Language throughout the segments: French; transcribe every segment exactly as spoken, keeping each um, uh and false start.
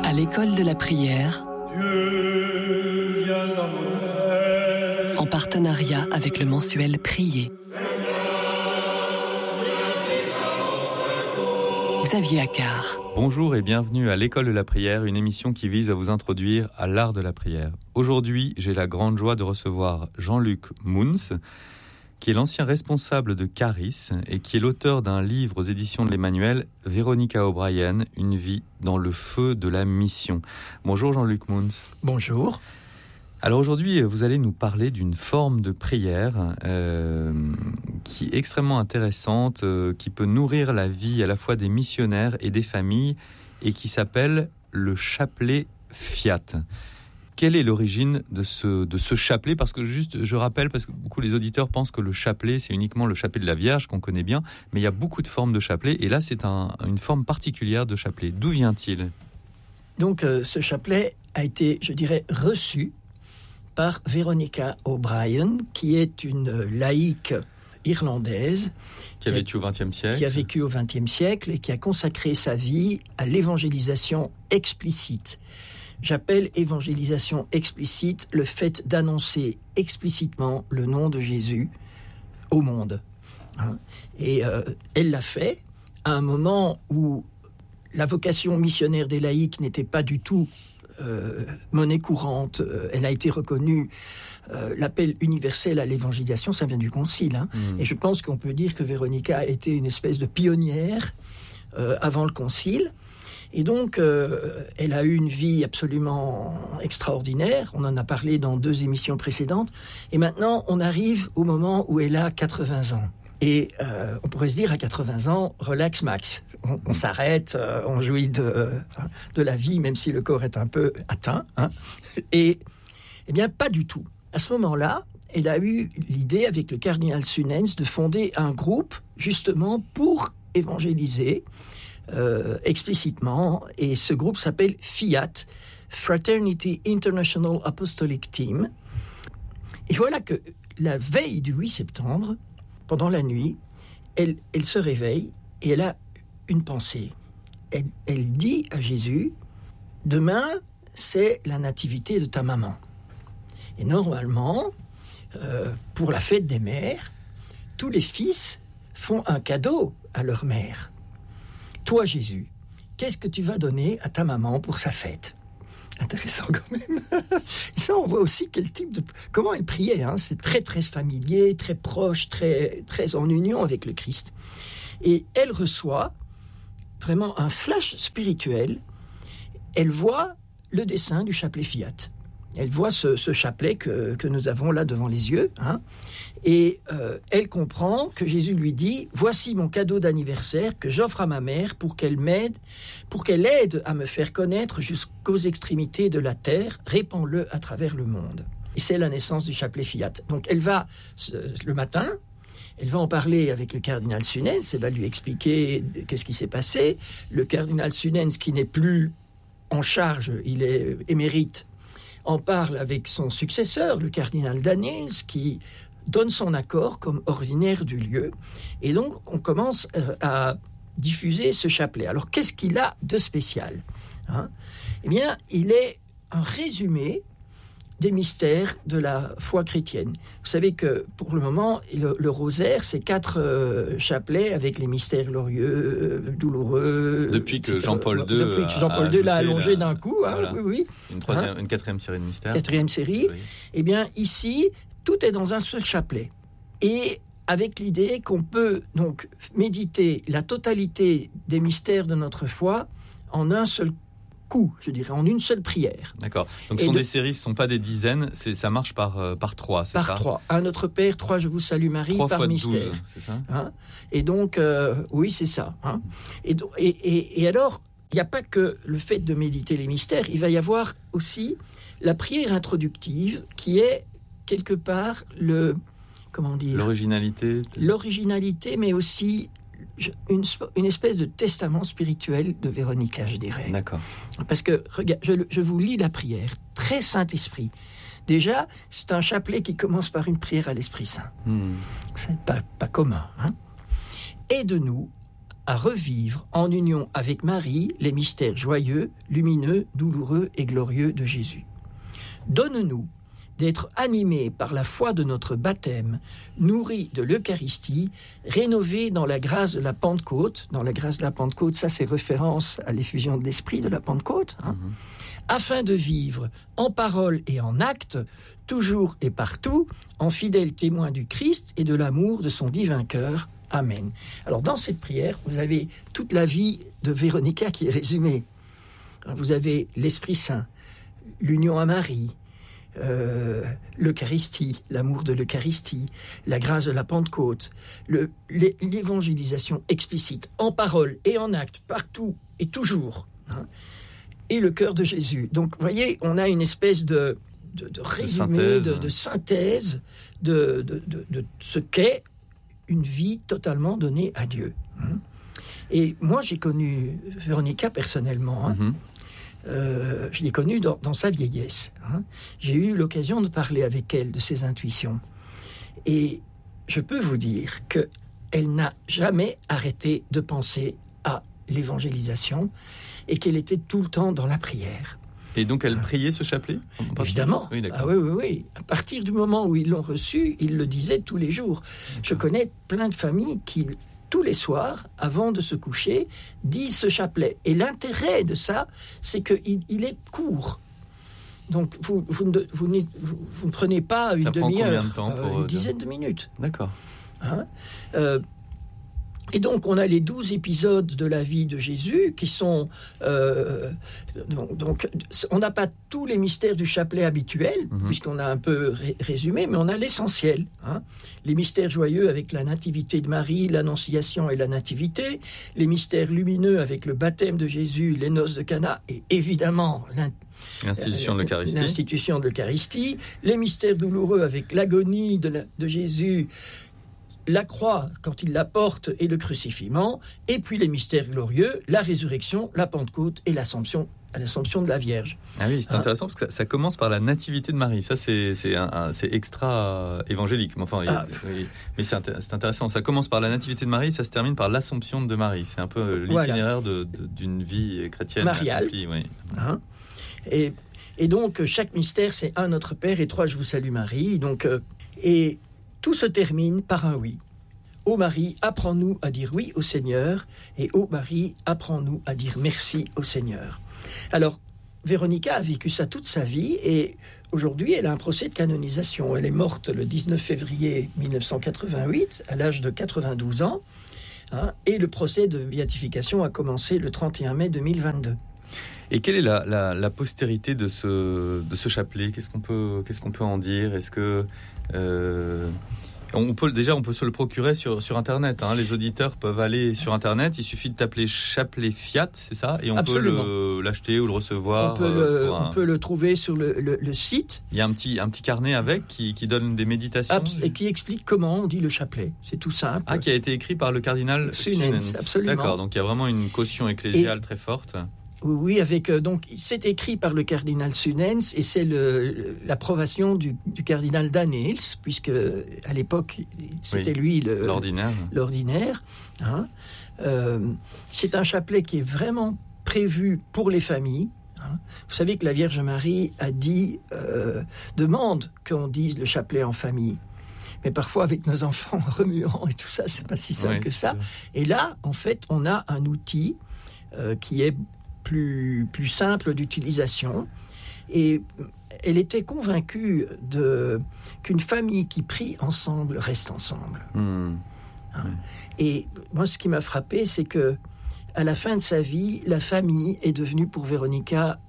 À l'école de la prière, Dieu, viens à mon aide. En partenariat avec le mensuel Prier. Xavier Accard. Bonjour et bienvenue à l'école de la prière, une émission qui vise à vous introduire à l'art de la prière. Aujourd'hui, j'ai la grande joie de recevoir Jean-Luc Mouns, qui est l'ancien responsable de Caris et qui est l'auteur d'un livre aux éditions de l'Emmanuel, Véronica O'Brien, une vie dans le feu de la mission. Bonjour Jean-Luc Mouns. Bonjour. Alors aujourd'hui, vous allez nous parler d'une forme de prière euh, qui est extrêmement intéressante, euh, qui peut nourrir la vie à la fois des missionnaires et des familles, et qui s'appelle le chapelet Fiat. Quelle est l'origine de ce, de ce chapelet ? Parce que juste, je rappelle, parce que beaucoup les auditeurs pensent que le chapelet, c'est uniquement le chapelet de la Vierge qu'on connaît bien, mais il y a beaucoup de formes de chapelet, et là, c'est un, une forme particulière de chapelet. D'où vient-il ? Donc, euh, ce chapelet a été, je dirais, reçu par Véronica O'Brien, qui est une laïque irlandaise Qui a vécu au vingtième siècle. Qui a vécu au vingtième siècle et qui a consacré sa vie à l'évangélisation explicite. J'appelle évangélisation explicite le fait d'annoncer explicitement le nom de Jésus au monde. Et euh, elle l'a fait à un moment où la vocation missionnaire des laïcs n'était pas du tout Euh, monnaie courante. Euh, elle a été reconnue. Euh, l'appel universel à l'évangélisation, ça vient du Concile. Hein. Mmh. Et je pense qu'on peut dire que Véronica a été une espèce de pionnière euh, avant le Concile. Et donc, euh, elle a eu une vie absolument extraordinaire. On en a parlé dans deux émissions précédentes. Et maintenant, on arrive au moment où elle a quatre-vingts ans. Et euh, on pourrait se dire, à quatre-vingts ans, relax max. On, on s'arrête, euh, on jouit de, euh, de la vie, même si le corps est un peu atteint. Hein. Et eh bien, pas du tout. À ce moment-là, elle a eu l'idée, avec le cardinal Sunens, de fonder un groupe, justement, pour évangéliser euh, explicitement. Et ce groupe s'appelle Fiat, Fraternity International Apostolic Team. Et voilà que la veille du huit septembre, pendant la nuit, elle, elle se réveille et elle a une pensée. Elle, elle dit à Jésus, « Demain, c'est la nativité de ta maman. Et normalement, euh, pour la fête des mères, tous les fils font un cadeau à leur mère. Toi, Jésus, qu'est-ce que tu vas donner à ta maman pour sa fête ?» Intéressant quand même. Et ça, on voit aussi quel type de... Comment elle priait, hein. C'est très, très familier, très proche, très, très en union avec le Christ. Et elle reçoit vraiment un flash spirituel. Elle voit le dessin du chapelet Fiat. Elle voit ce, ce chapelet que, que nous avons là devant les yeux. Hein. Et euh, elle comprend que Jésus lui dit « Voici mon cadeau d'anniversaire que j'offre à ma mère pour qu'elle m'aide, pour qu'elle aide à me faire connaître jusqu'aux extrémités de la terre. Répands-le à travers le monde. » Et c'est la naissance du chapelet Fiat. Donc elle va, le matin, elle va en parler avec le cardinal Sunens, elle va lui expliquer qu'est-ce qui s'est passé. Le cardinal Sunens, qui n'est plus en charge, il est émérite, en parle avec son successeur, le cardinal Danèse, qui donne son accord comme ordinaire du lieu. Et donc, on commence euh, à diffuser ce chapelet. Alors, qu'est-ce qu'il a de spécial, hein ? Eh bien, il est un résumé des mystères de la foi chrétienne. Vous savez que, pour le moment, le, le rosaire, c'est quatre euh, chapelets avec les mystères glorieux, euh, douloureux... Depuis que et cetera. Jean-Paul deux Depuis que Jean-Paul deux l'a allongé la... d'un coup, hein, voilà. oui, oui. Une, troisième, hein? une quatrième série de mystères. Quatrième série. Oui. Eh bien, ici, tout est dans un seul chapelet. Et avec l'idée qu'on peut donc méditer la totalité des mystères de notre foi en un seul coup, je dirais, en une seule prière. D'accord. Donc, ce Et sont de... des séries, ce ne sont pas des dizaines, c'est, ça marche par, euh, par trois, c'est par ça ? Par trois. Un Notre Père, trois Je vous salue Marie, trois par fois mystère. douze, c'est ça ? Hein ? Et donc, euh, oui, c'est ça. Hein ? et, do- et, et, et alors, il n'y a pas que le fait de méditer les mystères, il va y avoir aussi la prière introductive qui est quelque part le... Comment dire ? L'originalité. L'originalité, mais aussi une, une espèce de testament spirituel de Véronica, je dirais. D'accord. Parce que, regarde, je, je vous lis la prière. Très Saint-Esprit. Déjà, c'est un chapelet qui commence par une prière à l'Esprit Saint. Hmm. C'est pas, pas commun. Hein ? Aide-nous à revivre en union avec Marie les mystères joyeux, lumineux, douloureux et glorieux de Jésus. Donne-nous d'être animés par la foi de notre baptême, nourris de l'Eucharistie, rénovés dans la grâce de la Pentecôte. Dans la grâce de la Pentecôte, ça c'est référence à l'effusion de l'Esprit de la Pentecôte, hein, mmh. afin de vivre en parole et en acte, toujours et partout, en fidèles témoins du Christ et de l'amour de son divin cœur. Amen. Alors dans cette prière, vous avez toute la vie de Véronica qui est résumée. Vous avez l'Esprit Saint, l'union à Marie, Euh, l'Eucharistie, l'amour de l'Eucharistie, la grâce de la Pentecôte, le, l'évangélisation explicite, en parole et en acte, partout et toujours, hein, et le cœur de Jésus. Donc, vous voyez, on a une espèce de, de, de résumé, de synthèse, de, de, synthèse de, de, de, de ce qu'est une vie totalement donnée à Dieu. Hein. Et moi, j'ai connu Véronica personnellement, hein. Mm-hmm. Euh, je l'ai connue dans, dans sa vieillesse. Hein. J'ai eu l'occasion de parler avec elle de ses intuitions. Et je peux vous dire qu'elle n'a jamais arrêté de penser à l'évangélisation et qu'elle était tout le temps dans la prière. Et donc elle priait ce chapelet ? Évidemment. Oui, ah oui, oui, oui. À partir du moment où ils l'ont reçu, ils le disaient tous les jours. D'accord. Je connais plein de familles qui, tous les soirs, avant de se coucher, disent ce chapelet. Et l'intérêt de ça, c'est qu'il il est court. Donc, vous, vous, ne, vous, vous, vous ne prenez pas une ça demi-heure, de temps pour euh, une dizaine de minutes. D'accord. Hein euh, et donc, on a les douze épisodes de la vie de Jésus qui sont... Euh, donc, donc, on n'a pas tous les mystères du chapelet habituel, mm-hmm. puisqu'on a un peu ré- résumé, mais on a l'essentiel. Hein. Les mystères joyeux avec la nativité de Marie, l'annonciation et la nativité. Les mystères lumineux avec le baptême de Jésus, les noces de Cana et évidemment... l'in- L'institution de l'Eucharistie. L'institution de l'Eucharistie. Les mystères douloureux avec l'agonie de, la, de Jésus... la croix, quand il la porte, et le crucifixion, et puis les mystères glorieux, la résurrection, la Pentecôte et l'Assomption, l'Assomption de la Vierge. Ah oui, c'est hein? intéressant, parce que ça, ça commence par la nativité de Marie. Ça, c'est, c'est, un, un, c'est extra évangélique. Enfin, ah. il, mais c'est, c'est intéressant. Ça commence par la nativité de Marie, ça se termine par l'Assomption de Marie. C'est un peu l'itinéraire voilà. de, de, d'une vie chrétienne. Mariale. Accomplie, oui. Hein? Et, et donc, chaque mystère, c'est un Notre Père et trois Je vous salue Marie. Donc, euh, et... tout se termine par un oui. Ô Marie, apprends-nous à dire oui au Seigneur, et ô Marie, apprends-nous à dire merci au Seigneur. Alors, Véronica a vécu ça toute sa vie, et aujourd'hui, elle a un procès de canonisation. Elle est morte le dix-neuf février mille neuf cent quatre-vingt-huit, à l'âge de quatre-vingt-douze ans, hein, et le procès de béatification a commencé le trente et un mai deux mille vingt-deux. Et quelle est la, la, la postérité de ce, de ce chapelet ? Qu'est-ce qu'on peut, qu'est-ce qu'on peut en dire ? Est-ce que euh, on peut déjà on peut se le procurer sur sur internet. Hein. Les auditeurs peuvent aller sur internet. Il suffit de taper chapelet Fiat, c'est ça, et on Absolument. peut le, l'acheter ou le recevoir. On peut le, un... on peut le trouver sur le, le, le site. Il y a un petit un petit carnet avec qui, qui donne des méditations Abs- et qui explique comment on dit le chapelet. C'est tout simple. Ah, qui a été écrit par le cardinal Sunens. Absolument. D'accord. Donc il y a vraiment une caution ecclésiale et... très forte. Oui, avec euh, donc c'est écrit par le cardinal Sunens et c'est le, l'approbation du, du cardinal Danneels, puisque à l'époque c'était oui, lui le, l'ordinaire. L'ordinaire. Hein. Euh, c'est un chapelet qui est vraiment prévu pour les familles. Hein. Vous savez que la Vierge Marie a dit euh, demande qu'on dise le chapelet en famille. Mais parfois, avec nos enfants remuants et tout ça, c'est pas si simple oui, que ça. ça. Et là, en fait, on a un outil euh, qui est Plus, plus simple d'utilisation. Et elle était convaincue de, qu'une famille qui prie ensemble reste ensemble. Mmh. Hein? Mmh. Et moi, ce qui m'a frappé, c'est que à la fin de sa vie, la famille est devenue pour Véronica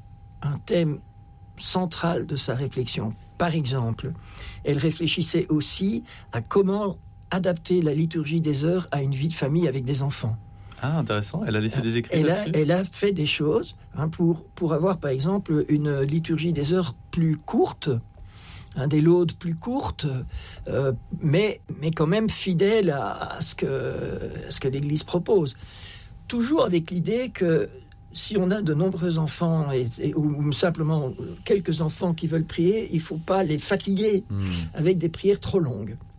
un thème central de sa réflexion. Par exemple, elle réfléchissait aussi à comment adapter la liturgie des heures à une vie de famille avec des enfants. Ah, intéressant. Elle a laissé des écrits elle là-dessus. A, elle a fait des choses hein, pour, pour avoir, par exemple, une liturgie des heures plus courte, hein, des laudes plus courtes, euh, mais, mais quand même fidèles à, à, ce que, à ce que l'Église propose. Toujours avec l'idée que si on a de nombreux enfants, et, et, ou simplement quelques enfants qui veulent prier, il ne faut pas les fatiguer mmh. avec des prières trop longues.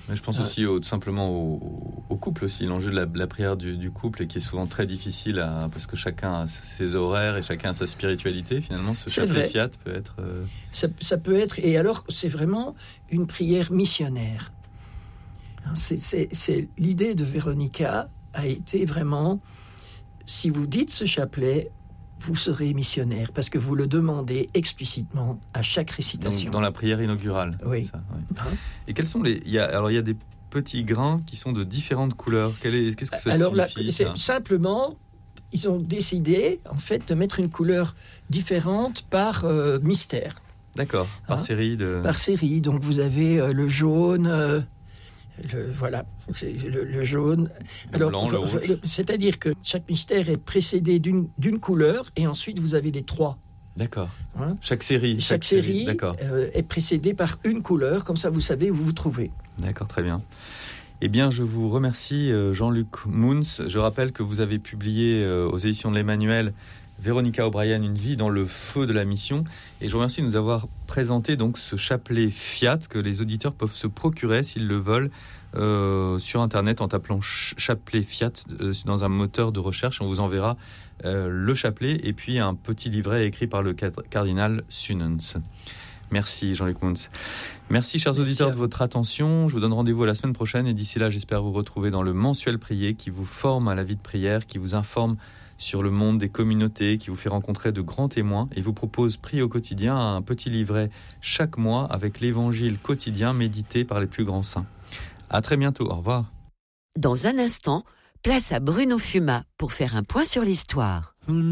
Mais je pense aussi au, tout simplement au, au couple aussi, l'enjeu de la, de la prière du, du couple et qui est souvent très difficile à, parce que chacun a ses horaires et chacun a sa spiritualité. Finalement, ce chapelet fiat peut être... Euh... Ça, ça peut être, et alors c'est vraiment une prière missionnaire. C'est, c'est, c'est l'idée de Véronica a été vraiment, si vous dites ce chapelet, vous serez missionnaire, parce que vous le demandez explicitement à chaque récitation. Donc, dans la prière inaugurale. Oui. Ça, oui. Hein? Et quels sont les... Il y a, alors, il y a des petits grains qui sont de différentes couleurs. Quel est, qu'est-ce que ça alors, signifie là, ça c'est simplement, ils ont décidé, en fait, de mettre une couleur différente par euh, mystère. D'accord, par hein? série de... Par série, donc vous avez euh, le jaune... Euh, Le, voilà, c'est le, le jaune. Le Alors, blanc, le rouge. le, c'est-à-dire que chaque mystère est précédé d'une, d'une couleur et ensuite vous avez les trois. D'accord. Hein? Chaque série. Chaque, chaque série, série euh, est précédée par une couleur, comme ça vous savez où vous vous trouvez. D'accord, très bien. Eh bien, je vous remercie, Jean-Luc Mouns. Je rappelle que vous avez publié euh, aux éditions de l'Emmanuel Véronica O'Brien, Une vie dans le feu de la mission. Et je vous remercie de nous avoir présenté donc ce chapelet Fiat que les auditeurs peuvent se procurer s'ils le veulent euh, sur Internet en tapant ch- chapelet Fiat euh, dans un moteur de recherche. On vous enverra euh, le chapelet et puis un petit livret écrit par le cardinal Sunens. Merci Jean-Luc Mouns. Merci chers Merci auditeurs de votre attention. Je vous donne rendez-vous à la semaine prochaine et d'ici là, j'espère vous retrouver dans le mensuel prier qui vous forme à la vie de prière, qui vous informe sur le monde des communautés, qui vous fait rencontrer de grands témoins et vous propose Prier au quotidien, un petit livret chaque mois avec l'évangile quotidien médité par les plus grands saints. À très bientôt, au revoir. Dans un instant, place à Bruno Fuma pour faire un point sur l'histoire.